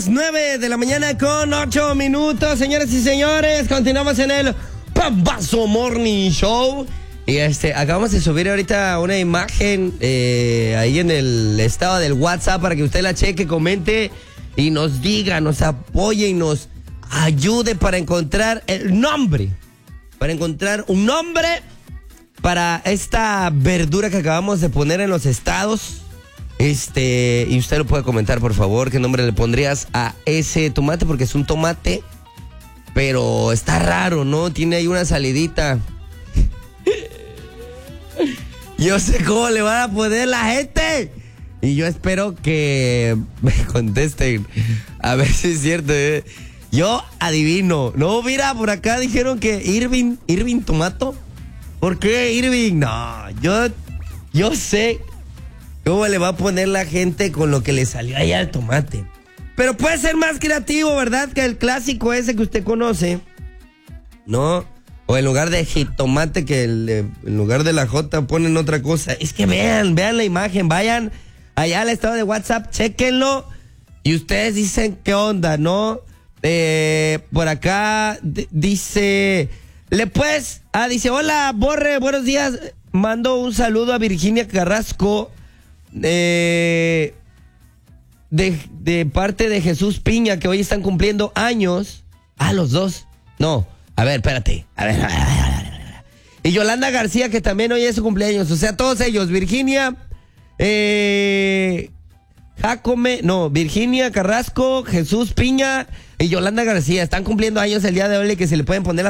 las 9 de la mañana con 8 minutos, señores y señores. Continuamos en el Pambazo Morning Show. Y acabamos de subir ahorita una imagen ahí en el estado del WhatsApp para que usted la cheque, comente y nos diga, nos apoye y nos ayude para encontrar el nombre. Para encontrar un nombre para esta verdura que acabamos de poner en los estados. Y usted lo puede comentar, por favor, qué nombre le pondrías a ese tomate, porque es un tomate, pero está raro, ¿no? Tiene ahí una salidita. Yo sé cómo le van a poner la gente. Y yo espero que me contesten. A ver si es cierto. Yo adivino. No, mira, por acá dijeron que Irving Tomato. ¿Por qué Irving? No, yo sé cómo le va a poner la gente con lo que le salió allá al tomate. Pero puede ser más creativo, ¿verdad? Que el clásico ese que usted conoce, ¿no? O en lugar de jitomate, que en lugar de la J ponen otra cosa. Es que vean la imagen, vayan allá al estado de WhatsApp, chéquenlo. Y ustedes dicen qué onda, ¿no? Por acá dice... dice, hola, Borre, buenos días. Mando un saludo a Virginia Carrasco. De parte de Jesús Piña, que hoy están cumpliendo años. Ah, los dos. No, a ver, espérate. A ver. Y Yolanda García, que también hoy es su cumpleaños. O sea, todos ellos. Virginia, Virginia Carrasco, Jesús Piña y Yolanda García están cumpliendo años el día de hoy, que se le pueden poner